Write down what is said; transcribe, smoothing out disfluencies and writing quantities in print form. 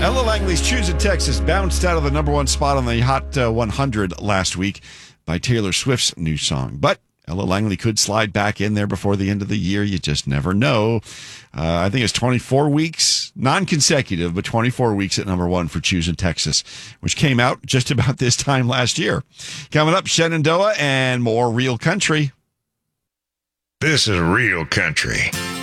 Ella Langley's Choosing Texas bounced out of the number one spot on the Hot 100 last week by Taylor Swift's new song. But Ella Langley could slide back in there before the end of the year. You just never know. I think it's 24 weeks, non-consecutive, but 24 weeks at number one for Choosing Texas, which came out just about this time last year. Coming up, Shenandoah and more Real Country. This is Real Country.